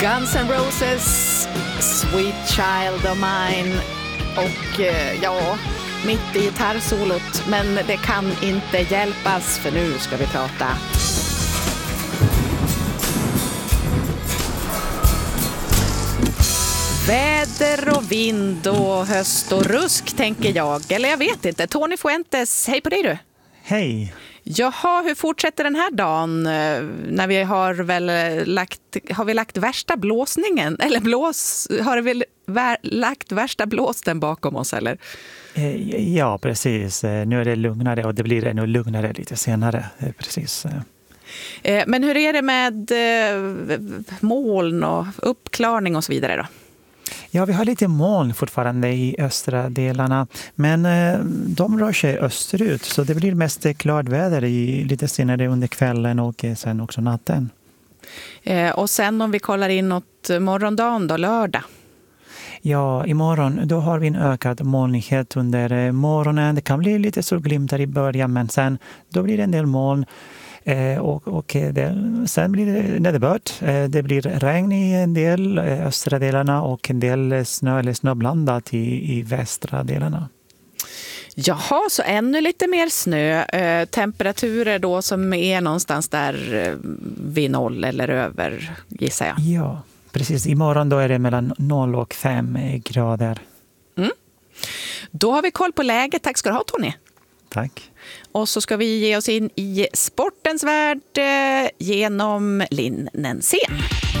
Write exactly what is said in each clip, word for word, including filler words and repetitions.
Guns N' Roses, Sweet Child of Mine och ja, mitt i gitarrsolot, men det kan inte hjälpas för nu ska vi prata. Väder och vind och höst och rusk tänker jag, eller jag vet inte. Tony Fuentes, hej på dig du. Hej. Jaha, hur fortsätter den här dagen när vi har väl lagt, har vi lagt värsta blåsningen, eller blås, har vi väl vär, lagt värsta blåsten bakom oss eller? Ja, precis. Nu är det lugnare och det blir ännu lugnare lite senare, precis. Men hur är det med moln och uppklarning och så vidare då? Ja, vi har lite moln fortfarande i östra delarna, men eh, de rör sig österut så det blir mest klart väder i, lite senare under kvällen och eh, sen också natten. Eh, och sen om vi kollar inåt morgondagen då, lördag? Ja, imorgon då har vi en ökad molnighet under eh, morgonen. Det kan bli lite solglimtar i början, men sen då blir det en del moln. Eh, och och det, sen blir det nederbörd. Eh, det blir regn i en del eh, östra delarna och en del snö eller snöblandat i, i västra delarna. Jaha, så ännu lite mer snö. Eh, temperaturer då som är någonstans där eh, vid noll eller över, gissar jag. Ja, precis. Imorgon då är det mellan noll och fem grader. Mm. Då har vi koll på läget. Tack ska du ha, Tony. Tack. Och så ska vi ge oss in i sportens värld eh, genom Linn Nensén.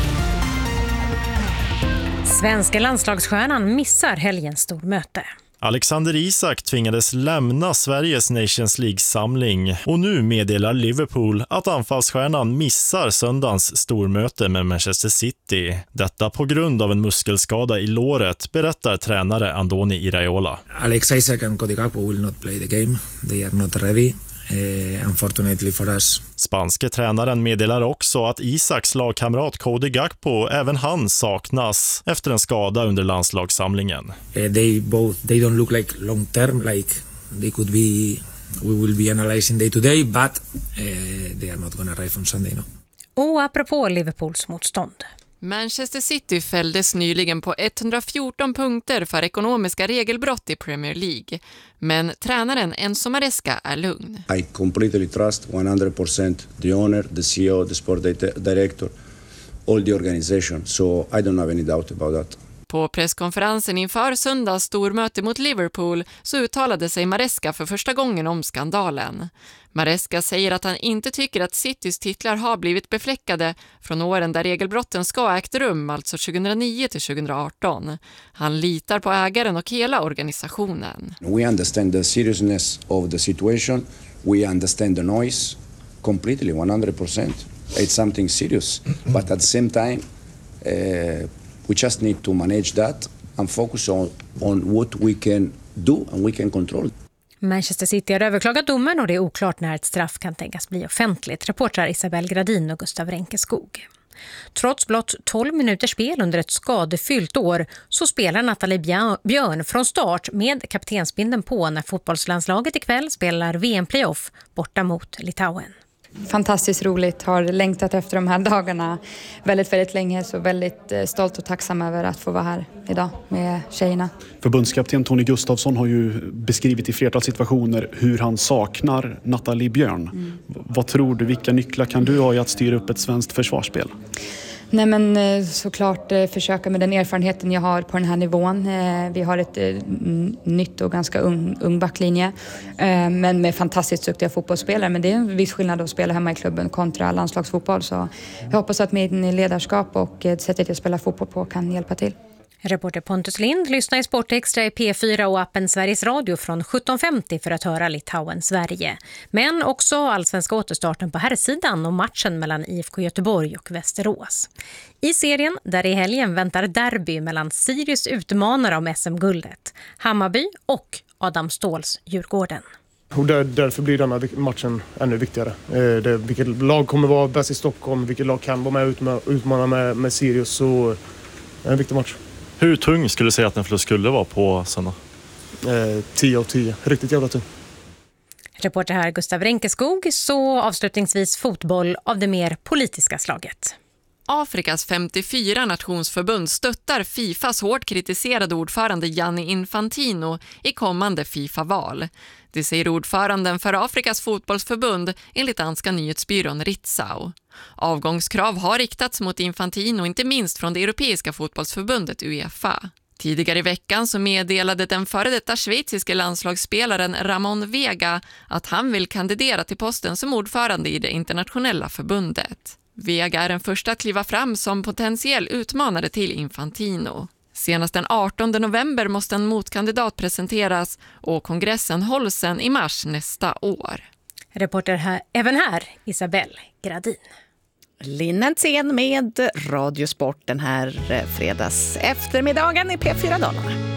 Svenska landslagsstjärnan missar helgens stormöte. Alexander Isak tvingades lämna Sveriges Nations League-samling och nu meddelar Liverpool att anfallsstjärnan missar söndagens stormöte med Manchester City. Detta på grund av en muskelskada i låret, berättar tränare Andoni Iraola. Alex Isak and Cody Gakpo will not play the game. They are not ready. Uh, unfortunately for us. Spanske tränaren meddelar också att Isaks lagkamrat Cody Gakpo, även han saknas efter en skada under landslagssamlingen. Uh, they both they don't look like long term, like they could be. We will be analyzing day to day, but uh, they are not going to arrive on Sunday. No. Och apropå Liverpools motstånd. Manchester City fälldes nyligen på etthundrafjorton punkter för ekonomiska regelbrott i Premier League. Men tränaren Enzo Maresca är lugn. I completely trust one hundred percent the owner, the C E O, the sport director, all the organization. So I don't have any doubt about that. På presskonferensen inför söndags stormöte mot Liverpool så uttalade sig Maresca för första gången om skandalen. Maresca säger att han inte tycker att Citys titlar har blivit befläckade från åren där regelbrotten ska ha ägt rum, alltså tjugohundranio till tjugohundraarton. Han litar på ägaren och hela organisationen. We understand the seriousness of the situation. We understand the noise completely, one hundred percent. It's something serious. But at the same time, uh, we just need to manage that and focus on, on what we can do and we can control. Manchester City har överklagat domen och det är oklart när ett straff kan tänkas bli offentligt, reportrar Isabel Gradin och Gustav Renkeskog. Trots blott tolv minuters spel under ett skadefyllt år så spelar Nathalie Björn från start med kaptensbindeln på när fotbollslandslaget ikväll spelar V M-playoff borta mot Litauen. Fantastiskt roligt, har längtat efter de här dagarna väldigt, väldigt länge, så väldigt stolt och tacksam över att få vara här idag med tjejerna. Förbundskapten Tony Gustafsson har ju beskrivit i flertal situationer hur han saknar Nathalie Björn. Mm. Vad tror du, vilka nycklar kan du ha i att styra upp ett svenskt försvarsspel? Nej men såklart försöka med den erfarenheten jag har på den här nivån. Vi har ett nytt och ganska ung, ung backlinje, men med fantastiskt duktiga fotbollsspelare. Men det är en viss skillnad att spela hemma i klubben kontra landslagsfotboll. Så jag hoppas att min ledarskap och sättet jag spelar fotboll på kan hjälpa till. Reporter Pontus Lind lyssnar i Sportextra i P fyra och appen Sveriges Radio från sjutton femtio för att höra Litauen-Sverige. Men också allsvenska återstarten på herrsidan och matchen mellan I F K Göteborg och Västerås. I serien där i helgen väntar derby mellan Sirius utmanare om S M-guldet, Hammarby och Adam Ståhls Djurgården. Och där, därför blir den här matchen ännu viktigare. Eh, det, vilket lag kommer vara bäst i Stockholm, vilket lag kan vara med och utmana med, med Sirius, så är det en viktig match. Hur tung skulle du säga att den förlust skulle vara på söndag? Eh, tio av tio. Riktigt jävla tung. Reporter här Gustav Renkeskog, så avslutningsvis fotboll av det mer politiska slaget. Afrikas femtiofyra nationsförbund stöttar Fifas hårt kritiserade ordförande Gianni Infantino i kommande FIFA-val. Det säger ordföranden för Afrikas fotbollsförbund enligt danska nyhetsbyrån Ritzau. Avgångskrav har riktats mot Infantino, inte minst från det europeiska fotbollsförbundet UEFA. Tidigare i veckan så meddelade den före detta schweiziske landslagsspelaren Ramon Vega att han vill kandidera till posten som ordförande i det internationella förbundet. Vega är den första att kliva fram som potentiell utmanare till Infantino. Senast den artonde november måste en motkandidat presenteras och kongressen hålls sen i mars nästa år. Reporter här, även här, Isabelle Gradin. Linnantsén med Radiosport den här fredags eftermiddagen i P fyra Dalarna.